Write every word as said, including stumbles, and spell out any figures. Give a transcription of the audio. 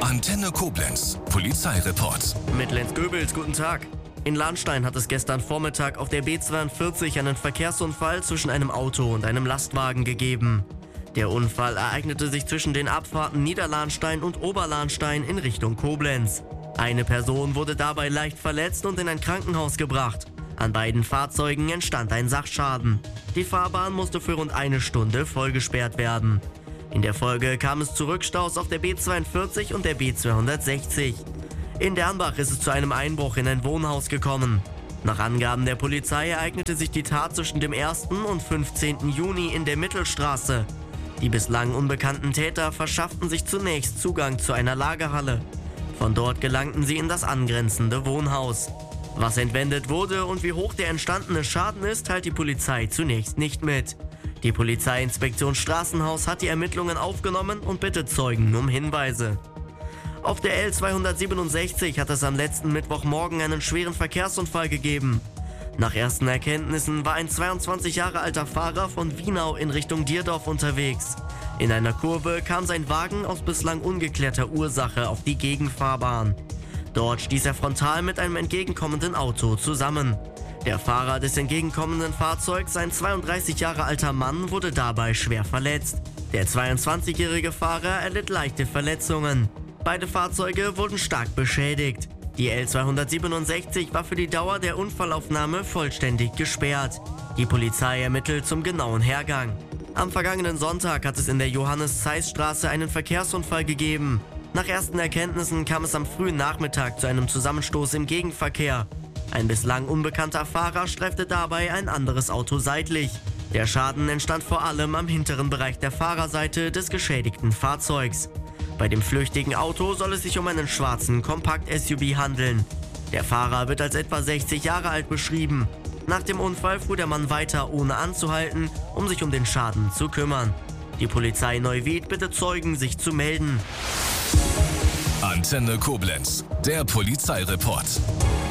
Antenne Koblenz, Polizeireport. Mit Lenz Goebels, guten Tag. In Lahnstein hat es gestern Vormittag auf der B zweiundvierzig einen Verkehrsunfall zwischen einem Auto und einem Lastwagen gegeben. Der Unfall ereignete sich zwischen den Abfahrten Niederlahnstein und Oberlahnstein in Richtung Koblenz. Eine Person wurde dabei leicht verletzt und in ein Krankenhaus gebracht. An beiden Fahrzeugen entstand ein Sachschaden. Die Fahrbahn musste für rund eine Stunde vollgesperrt werden. In der Folge kam es zu Rückstaus auf der B zweiundvierzig und der B zweihundertsechzig. In Dernbach ist es zu einem Einbruch in ein Wohnhaus gekommen. Nach Angaben der Polizei ereignete sich die Tat zwischen dem ersten und fünfzehnten Juni in der Mittelstraße. Die bislang unbekannten Täter verschafften sich zunächst Zugang zu einer Lagerhalle. Von dort gelangten sie in das angrenzende Wohnhaus. Was entwendet wurde und wie hoch der entstandene Schaden ist, teilt die Polizei zunächst nicht mit. Die Polizeiinspektion Straßenhaus hat die Ermittlungen aufgenommen und bittet Zeugen um Hinweise. Auf der L zweihundertsiebenundsechzig hat es am letzten Mittwochmorgen einen schweren Verkehrsunfall gegeben. Nach ersten Erkenntnissen war ein zweiundzwanzig Jahre alter Fahrer von Wienau in Richtung Dierdorf unterwegs. In einer Kurve kam sein Wagen aus bislang ungeklärter Ursache auf die Gegenfahrbahn. Dort stieß er frontal mit einem entgegenkommenden Auto zusammen. Der Fahrer des entgegenkommenden Fahrzeugs, ein zweiunddreißig Jahre alter Mann, wurde dabei schwer verletzt. Der zweiundzwanzigjährige Fahrer erlitt leichte Verletzungen. Beide Fahrzeuge wurden stark beschädigt. Die L zweihundertsiebenundsechzig war für die Dauer der Unfallaufnahme vollständig gesperrt. Die Polizei ermittelt zum genauen Hergang. Am vergangenen Sonntag hat es in der Johannes-Zeiss-Straße einen Verkehrsunfall gegeben. Nach ersten Erkenntnissen kam es am frühen Nachmittag zu einem Zusammenstoß im Gegenverkehr. Ein bislang unbekannter Fahrer streifte dabei ein anderes Auto seitlich. Der Schaden entstand vor allem am hinteren Bereich der Fahrerseite des geschädigten Fahrzeugs. Bei dem flüchtigen Auto soll es sich um einen schwarzen Kompakt-S U V handeln. Der Fahrer wird als etwa sechzig Jahre alt beschrieben. Nach dem Unfall fuhr der Mann weiter, ohne anzuhalten, um sich um den Schaden zu kümmern. Die Polizei Neuwied bittet Zeugen, sich zu melden. Antenne Koblenz, der Polizeireport.